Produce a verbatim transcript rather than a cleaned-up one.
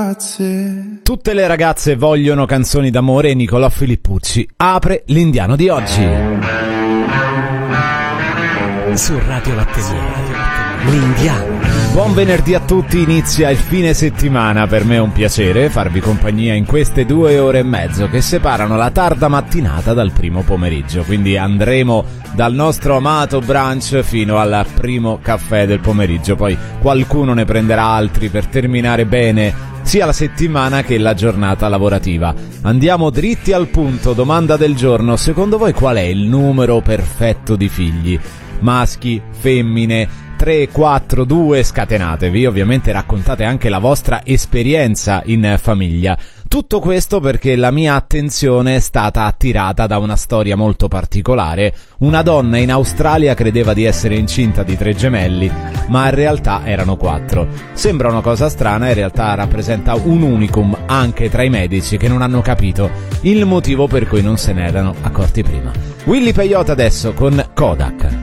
Tutte le ragazze vogliono canzoni d'amore e Nicolò Filippucci apre l'Indiano di oggi. Su Radio Latteria, l'Indiano. Buon venerdì a tutti, inizia il fine settimana. Per me è un piacere farvi compagnia in queste due ore e mezzo che separano la tarda mattinata dal primo pomeriggio. Quindi andremo dal nostro amato brunch fino al primo caffè del pomeriggio. Poi qualcuno ne prenderà altri per terminare bene sia la settimana che la giornata lavorativa. Andiamo dritti al punto. Domanda del giorno: secondo voi qual è il numero perfetto di figli? Maschi, femmine, tre, quattro, due, scatenatevi, ovviamente raccontate anche la vostra esperienza in famiglia. Tutto questo perché la mia attenzione è stata attirata da una storia molto particolare. Una donna in Australia credeva di essere incinta di tre gemelli, ma in realtà erano quattro. Sembra una cosa strana, in realtà rappresenta un unicum anche tra i medici che non hanno capito il motivo per cui non se ne erano accorti prima. Willy Peyote adesso con Kodak.